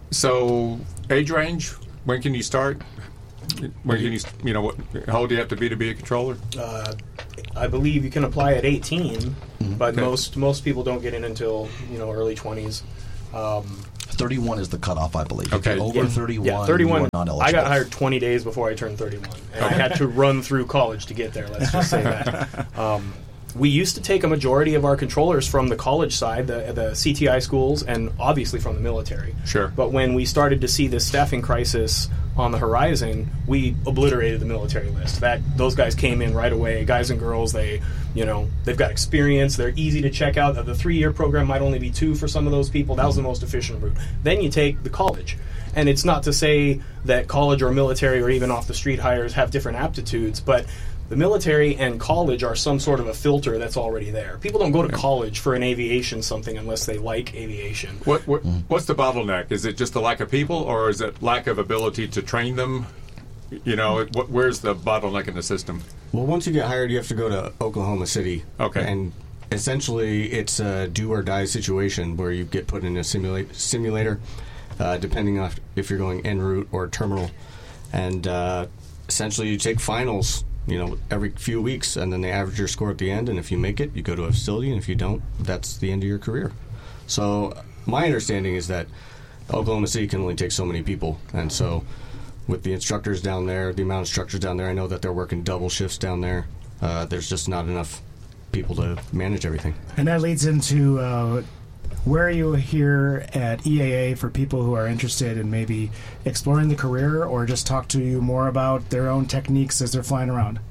So, age range, when can you start? When can you, you know, what, how old do you have to be to be a controller? Uh, I believe you can apply at eighteen, mm-hmm. but okay. most most people don't get in until, you know, early twenties. Um, thirty-one is the cutoff, I believe. Okay. If you're over yeah. thirty-one, yeah, thirty-one. you are not eligible. I got hired twenty days before I turned thirty-one, and I had to run through college to get there. Let's just say that. Um, we used to take a majority of our controllers from the college side, the the C T I schools, and obviously from the military. Sure. But when we started to see this staffing crisis on the horizon, we obliterated the military list. That those guys came in right away, guys and girls. They, you know, they've got experience. They're easy to check out. The three-year program might only be two for some of those people. That was the most efficient route. Then you take the college. And it's not to say that college or military or even off-the-street hires have different aptitudes, but the military and college are some sort of a filter that's already there. People don't go to college for an aviation something unless they like aviation. What, what What's the bottleneck? Is it just the lack of people, or is it lack of ability to train them? You know, what, where's the bottleneck in the system? Well, once you get hired, you have to go to Oklahoma City. Okay. And essentially, it's a do-or-die situation where you get put in a simula- simulator, uh, depending on if you're going en route or terminal. And uh, essentially, you take finals, you know, every few weeks, and then they average your score at the end, and if you make it, you go to a facility, and if you don't, that's the end of your career. So my understanding is that Oklahoma City can only take so many people, and so with the instructors down there, the amount of instructors down there, I know that they're working double shifts down there. Uh, there's just not enough people to manage everything. And that leads into uh, where are you here at E A A for people who are interested in maybe exploring the career or just talk to you more about their own techniques as they're flying around?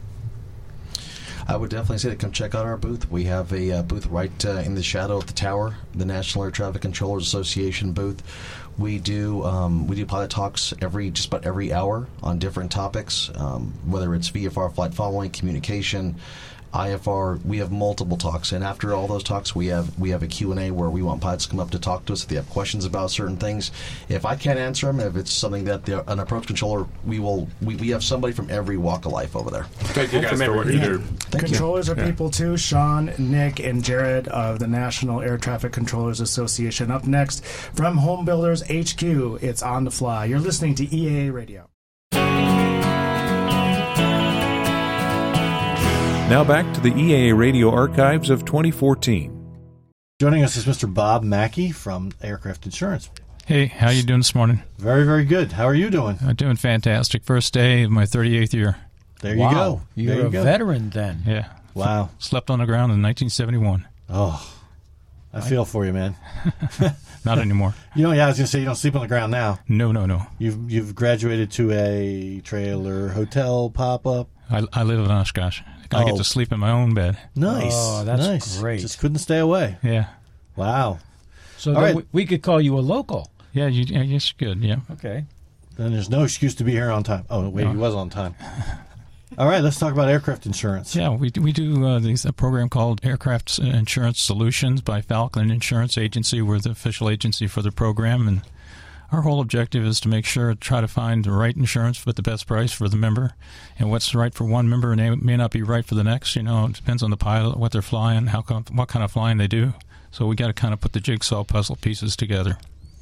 I would definitely say to come check out our booth. We have a uh, booth right uh, in the shadow of the tower, the National Air Traffic Controllers Association booth. We do um, we do pilot talks every just about every hour on different topics, um, whether it's V F R, flight following, communication, I F R. We have multiple talks, and after all those talks, we have we have a Q and A where we want pilots to come up to talk to us if they have questions about certain things. If I can't answer them, if it's something that they're an approach controller, we will. We, we have somebody from every walk of life over there. Thank you guys for what you do. Thank Controllers you. are Yeah. people too. Sean, Nick, and Jared of the National Air Traffic Controllers Association. Up next from Home Builders H Q, it's On the Fly. You're listening to E A A Radio. Now back to the E A A Radio archives of twenty fourteen. Joining us is Mister Bob Mackey from Aircraft Insurance. Hey, how you doing this morning? Very, very good. How are you doing? I'm doing fantastic. First day of my thirty-eighth year. There you wow. go. You're there you a go. veteran then. Yeah. Wow. Slept on the ground in nineteen seventy-one. Oh, I feel for you, man. Not anymore. You know, yeah, I was going to say you don't sleep on the ground now. No, no, no. You've you've graduated to a trailer hotel pop-up. I, I live in Oshkosh. I Oh. get to sleep in my own bed. Nice. Oh, that's nice. great. Just couldn't stay away. Yeah. Wow. So All then right. we, we could call you a local. Yeah, you, yeah, yes, good, yeah. Okay. Then there's no excuse to be here on time. Oh, wait, No. he was on time. All right, let's talk about aircraft insurance. Yeah, we we do uh, these, a program called Aircraft Insurance Solutions by Falcon Insurance Agency. We're the official agency for the program, and our whole objective is to make sure, try to find the right insurance with the best price for the member. And what's right for one member may, may not be right for the next. You know, it depends on the pilot, what they're flying, how com- what kind of flying they do. So we got to kind of put the jigsaw puzzle pieces together.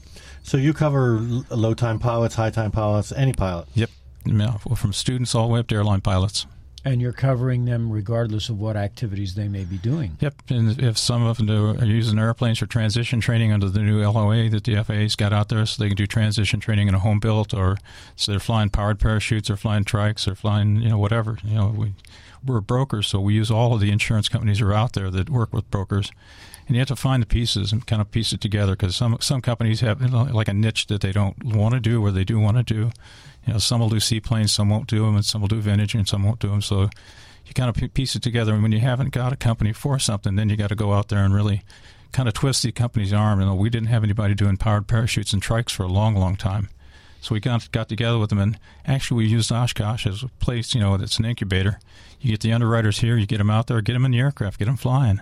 So you cover l- low-time pilots, high-time pilots, any pilot? Yep. Yeah, from students all the way up to airline pilots. And you're covering them regardless of what activities they may be doing. Yep, and if some of them are using airplanes for transition training under the new L O A that the F A A's got out there, so they can do transition training in a home built, or so they're flying powered parachutes, or flying trikes, or flying, you know, whatever. You know, we we're brokers, so we use all of the insurance companies that are out there that work with brokers. And you have to find the pieces and kind of piece it together, because some some companies have, you know, like a niche that they don't want to do or they do want to do. You know, some will do seaplanes, some won't do them, and some will do vintage, and some won't do them. So you kind of piece it together. And when you haven't got a company for something, then you got to go out there and really kind of twist the company's arm. You know, we didn't have anybody doing powered parachutes and trikes for a long, long time. So we got got together with them, and actually we used Oshkosh as a place, you know, that's an incubator. You get the underwriters here, you get them out there, get them in the aircraft, get them flying.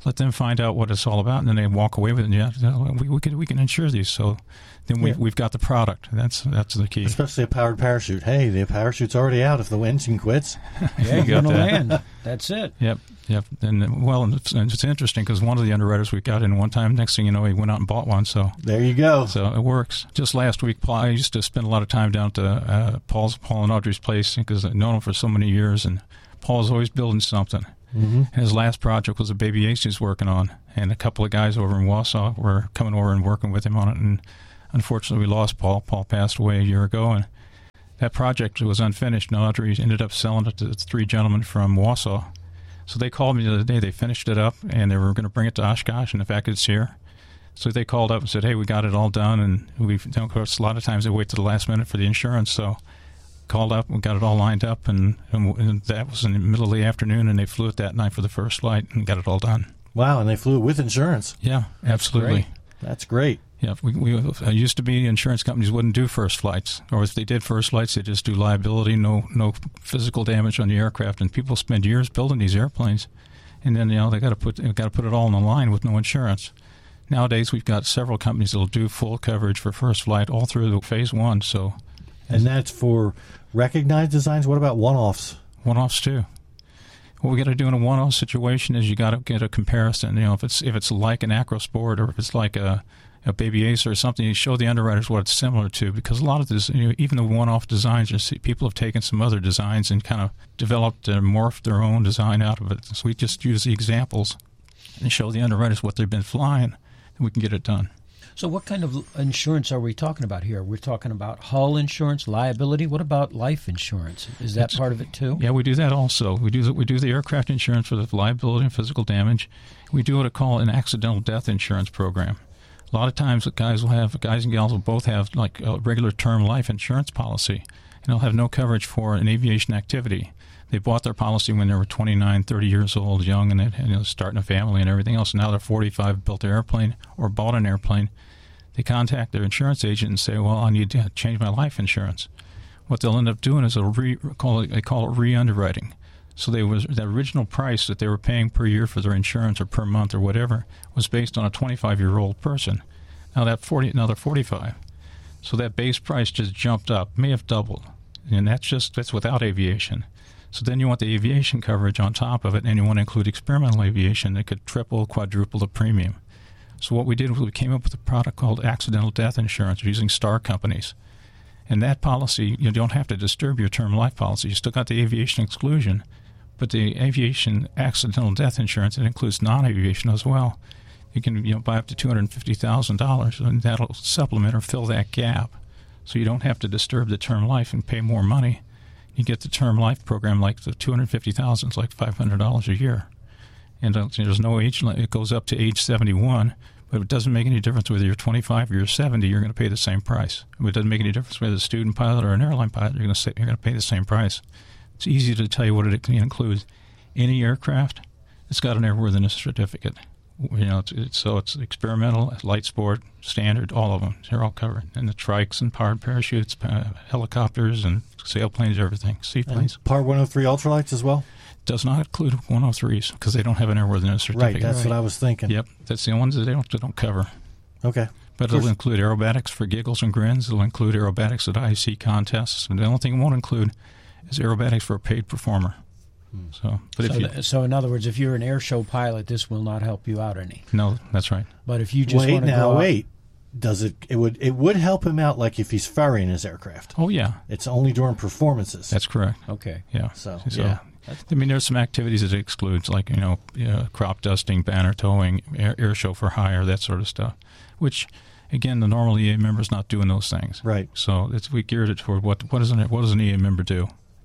let them find out what it's all about, and then they walk away with it. And yeah, we, we can we can insure these. So then we Yeah. we've got the product. That's that's the key. Especially a powered parachute. Hey, the parachute's already out if the engine quits. Yeah, You you're got going to that. land. That's it. Yep, yep. And uh, well, and it's, and it's interesting because one of the underwriters we got in one time. Next thing you know, he went out and bought one. So there you go. So it works. Just last week, Paul, I used to spend a lot of time down at the, uh, Paul's Paul and Audrey's place because I've known him for so many years, and Paul's always building something. Mhm. His last project was a baby ace he's working on, and a couple of guys over in Wausau were coming over and working with him on it. And unfortunately, we lost Paul. Paul passed away a year ago, and that project was unfinished. And Audrey ended up selling it to three gentlemen from Wausau. So they called me the other day. They finished it up, and they were going to bring it to Oshkosh, and the fact it's here. So they called up and said, "Hey, we got it all done," and we've, you know, of course, a lot of times they wait to the last minute for the insurance. So called up, we got it all lined up, and, and, and that was in the middle of the afternoon, and they flew it that night for the first flight and got it all done. Wow, and they flew it with insurance. Yeah, absolutely. That's great. Yeah, we, we uh, used to be insurance companies wouldn't do first flights, or if they did first flights, they just do liability, no no physical damage on the aircraft, and people spend years building these airplanes, and then you know they got to put they got to put it all on the line with no insurance. Nowadays, we've got several companies that will do full coverage for first flight all through the phase one. So, And that's for recognized designs. What about one-offs? One-offs too. What we got to do in a one-off situation is you got to get a comparison. You know, if it's if it's like an Acrosport or if it's like a a Baby Ace or something, you show the underwriters what it's similar to, because a lot of this, you know, even the one-off designs, you see, people have taken some other designs and kind of developed and morphed their own design out of it. So we just use the examples and show the underwriters what they've been flying, and we can get it done. So what kind of insurance are we talking about here? We're talking about hull insurance, liability. What about life insurance? Is that It's- part of it too? Yeah, we do that also. We do the, we do the aircraft insurance for the liability and physical damage. We do what I call an accidental death insurance program. A lot of times, the guys will have guys and gals will both have like a regular term life insurance policy, and they'll have no coverage for an aviation activity. They bought their policy when they were twenty-nine, thirty years old, young, and, and you know, starting a family and everything else. Now they're forty-five, built an airplane or bought an airplane. They contact their insurance agent and say, "Well, I need to change my life insurance." What they'll end up doing is a re, call it, they call it re-underwriting. So they was the original price that they were paying per year for their insurance or per month or whatever was based on a twenty-five-year-old person. Now that forty, now they're forty-five. So that base price just jumped up, may have doubled, and that's just that's without aviation. So then you want the aviation coverage on top of it, and you want to include experimental aviation that could triple, quadruple the premium. So what we did was we came up with a product called accidental death insurance using star companies. And that policy, you don't have to disturb your term life policy. You still got the aviation exclusion, but the aviation accidental death insurance, it includes non-aviation as well. You can you know buy up to two hundred fifty thousand dollars, and that'll supplement or fill that gap. So you don't have to disturb the term life and pay more money. You get the term life program, like the two hundred fifty thousand dollars, is like five hundred dollars a year. And uh, there's no age limit. It goes up to age seventy-one, but it doesn't make any difference whether you're twenty-five or you're seventy. You're going to pay the same price. It doesn't make any difference whether it's a student pilot or an airline pilot. You're going to say, you're going to pay the same price. It's easy to tell you what it includes. Any aircraft, it's got an airworthiness certificate. You know, it's, it's, so it's experimental, light sport, standard, all of them. They're all covered. And the trikes and powered parachutes, uh, helicopters and sailplanes, everything, seaplanes. And Part one oh three ultralights as well? Does not include one oh threes because they don't have an airworthiness certificate. Right, that's what I was thinking. Yep, that's the ones that they don't, they don't cover. Okay. But it'll include aerobatics for giggles and grins. It'll include aerobatics at I C contests. And the only thing it won't include is aerobatics for a paid performer. So, but so, if you, th- so in other words, if you're an air show pilot, this will not help you out any. no, that's right. But if you just wait want to now, go out- wait. Does it? It would. It would help him out, like if he's ferrying his aircraft. Oh yeah, it's only during performances. That's correct. Okay. Yeah. So, so yeah. I mean, there's some activities that it excludes, like you know, uh, crop dusting, banner towing, air, air show for hire, that sort of stuff. Which, again, the normal E A member's not doing those things. Right. So it's we geared it toward what what does an what does an E A member do?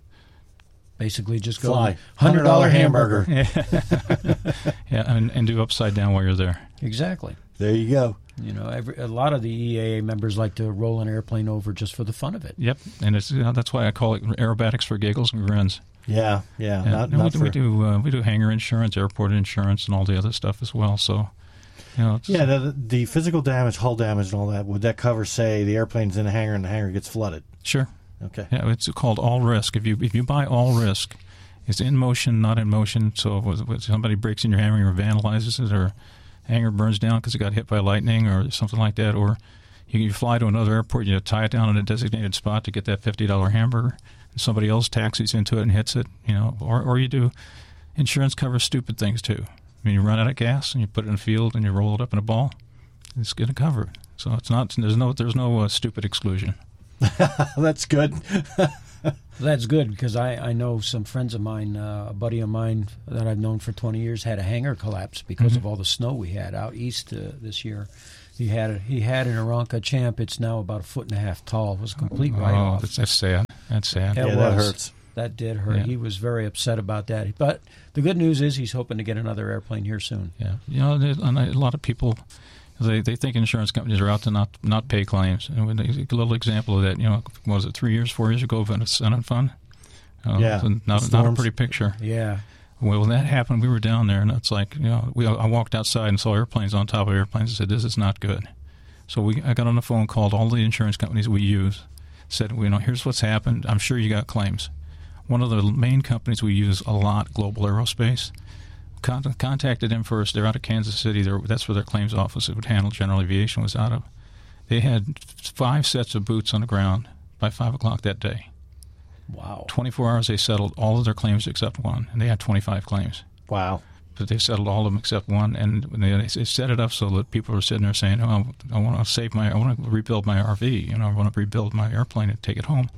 Basically, just go Fly. one hundred dollars hamburger. hamburger. Yeah, and, and do upside down while you're there. Exactly. There you go. You know, every, a lot of the E A A members like to roll an airplane over just for the fun of it. Yep, and it's you know, that's why I call it aerobatics for giggles and grins. Yeah, yeah. Yeah. Not, And not we, for, we do uh, we do hangar insurance, airport insurance, and all the other stuff as well. So, you know, it's, yeah, the, the physical damage, hull damage, and all that. Would that cover, say, the airplane's in a hangar and the hangar gets flooded? Sure. Okay. Yeah, it's called all risk. If you if you buy all risk, It's in motion, not in motion. So if somebody breaks in your hammer or vandalizes it, or hanger burns down because it got hit by lightning or something like that, or you, you fly to another airport, you tie it down in a designated spot to get that fifty dollar hamburger, and somebody else taxis into it and hits it, you know, or, or you do. Insurance covers stupid things too. I mean, you run out of gas and you put it in a field and you roll it up in a ball, it's going to cover it. So it's not. There's no. There's no uh, stupid exclusion. That's good. That's good because I, I know some friends of mine, uh, a buddy of mine that I've known for twenty years, had a hangar collapse because Mhm. of all the snow we had out east uh, this year. He had a, he had an Aranca Champ. It's now about a foot and a half tall. It was a complete Oh, write-off. that's, that's sad. That's sad. It Yeah, that was. hurts. That did hurt. Yeah. He was very upset about that. But the good news is he's hoping to get another airplane here soon. Yeah, you know, there- and a lot of people they they think insurance companies are out to not not pay claims. And when they, a little example of that, you know, what was it three years, four years ago, when Sun and Fun? Uh, Yeah, so not, not a storms. pretty picture. Yeah. Well, when that happened, we were down there, and it's like, you know, we I walked outside and saw airplanes on top of airplanes and said, "This is not good." So we I got on the phone, called all the insurance companies we use, said, "You know, here's what's happened. I'm sure you got claims." One of the main companies we use a lot, Global Aerospace, con- contacted them first. They're out of Kansas City. They're, that's where their claims office that would handle general aviation was out of. They had five sets of boots on the ground by five o'clock that day. Wow. twenty-four hours they settled all of their claims except one, and they had twenty-five claims. Wow. But they settled all of them except one, and they, they set it up so that people were sitting there saying, "Oh, I want to save my, I want to rebuild my R V. You know, I want to rebuild my airplane and take it home."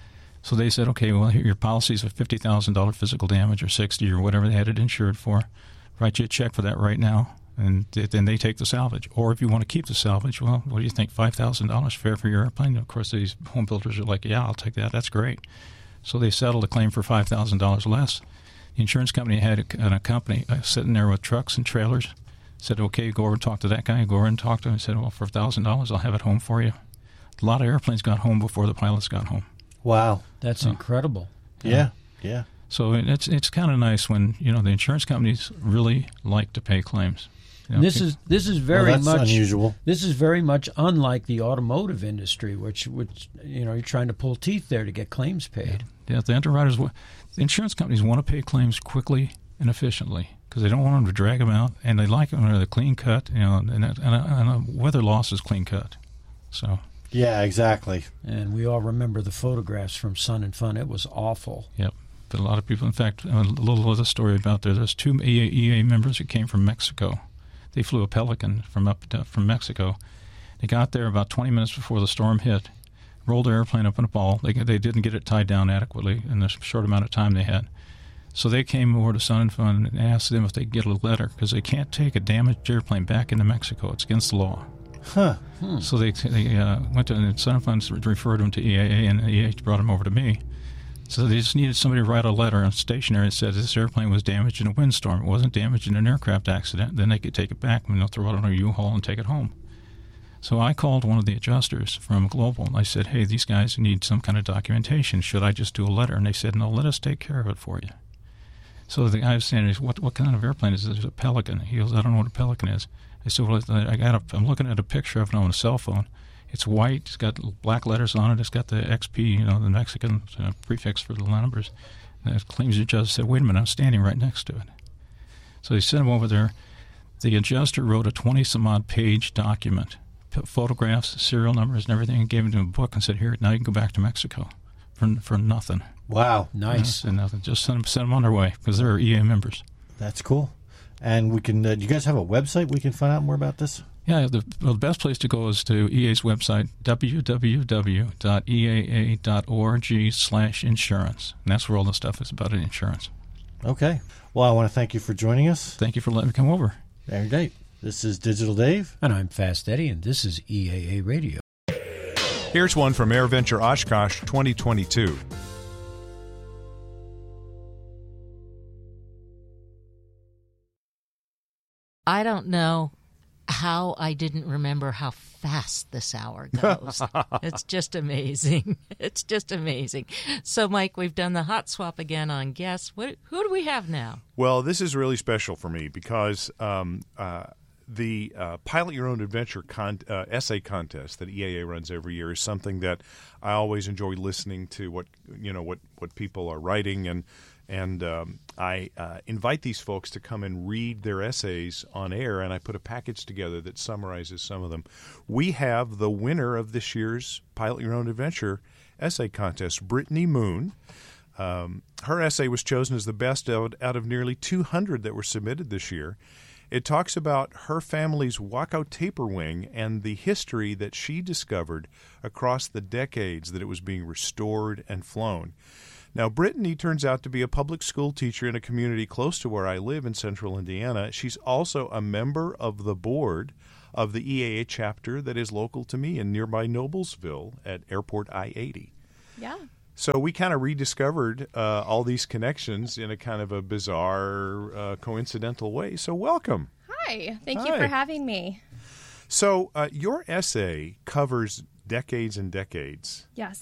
So they said, "Okay, well, here, your policy's a fifty thousand dollar physical damage or sixty or whatever they had it insured for. Write you a check for that right now, and th- then they take the salvage. Or if you want to keep the salvage, well, what do you think? Five thousand dollars fair for your airplane?" And of course, these home builders are like, "Yeah, I'll take that. That's great." So they settled a claim for five thousand dollars less. The insurance company had a, a company uh, sitting there with trucks and trailers. Said, "Okay, go over and talk to that guy." Go over and talk to him. Said, "Well, for one thousand dollars, I'll have it home for you." A lot of airplanes got home before the pilots got home. Wow. That's So- incredible. Yeah. Yeah. So it- it's it's kind of nice when, you know, the insurance companies really like to pay claims. You know, This pe- is this is very that's much unusual. This is very much unlike the automotive industry, which which you know you're trying to pull teeth there to get claims paid. Yeah, the underwriters, wa- the insurance companies want to pay claims quickly and efficiently because they don't want them to drag them out, and they like them when they're clean cut. You know, and, and, a, and a weather loss is clean cut. So Yeah, exactly. And we all remember the photographs from Sun and Fun. It was awful. Yep. But a lot of people, in fact, a little other story about there. There's two E A, E A members who came from Mexico. They flew a Pelican from up to, from Mexico. They got there about twenty minutes before the storm hit, rolled their airplane up in a ball. They they didn't get it tied down adequately in the short amount of time they had. So they came over to Sun and Fun and asked them if they could get a letter because they can't take a damaged airplane back into Mexico. It's against the law. Huh. Hmm. So they they uh, went to and Sun and Fun referred them to E A A, and E A A brought them over to me. So they just needed somebody to write a letter on stationery that said this airplane was damaged in a windstorm. It wasn't damaged in an aircraft accident. Then they could take it back and they'll throw it on a U-Haul and take it home. So I called one of the adjusters from Global, and I said, "Hey, these guys need some kind of documentation. Should I just do a letter?" And they said, "No, let us take care of it for you." So the guy was saying, "What what kind of airplane is this?" It's a Pelican. He goes, "I don't know what a Pelican is." I said, "Well, I got a, I'm looking at a picture of it on a cell phone. It's white. It's got black letters on it. It's got the X P, you know, the Mexican uh, prefix for the numbers." And the claims adjuster said, "Wait a minute, I'm standing right next to it." So they sent him over there. The adjuster wrote a twenty-some-odd page document, p- photographs, serial numbers, and everything, and gave him a book and said, "Here, now you can go back to Mexico for for nothing." Wow. Nice. Yeah, and nothing. Just send them, send them on their way because they're E A members. That's cool. And we can. Uh, do you guys have a website we can find out more about this? Yeah, the, well, the best place to go is to E A's website, w w w dot e a a dot org slash insurance. And that's where all the stuff is about insurance. Okay. Well, I want to thank you for joining us. Thank you for letting me come over. Very great. This is Digital Dave. And I'm Fast Eddie, and this is E A A Radio. Here's one from AirVenture Oshkosh twenty twenty-two. I don't know how I didn't remember how fast this hour goes. It's just amazing. It's just amazing. So, Mike, we've done the hot swap again on guests. What, who do we have now? Well, this is really special for me because um, uh, the uh, Pilot Your Own Adventure con- uh, essay contest that E A A runs every year is something that I always enjoy listening to what you know what, what people are writing, and and um, I uh, invite these folks to come and read their essays on air, and I put a package together that summarizes some of them. We have the winner of this year's Pilot Your Own Adventure essay contest, Brittany Moon. Um, her essay was chosen as the best out, out of nearly two hundred that were submitted this year. It talks about her family's Waco taper wing and the history that she discovered across the decades that it was being restored and flown. Now, Brittany turns out to be a public school teacher in a community close to where I live in central Indiana. She's also a member of the board of the E A A chapter that is local to me in nearby Noblesville at Airport I eighty. Yeah. So we kind of rediscovered uh, all these connections in a kind of a bizarre, uh, coincidental way. So welcome. Hi. Thank Hi. you for having me. So uh, your essay covers decades and decades. Yes.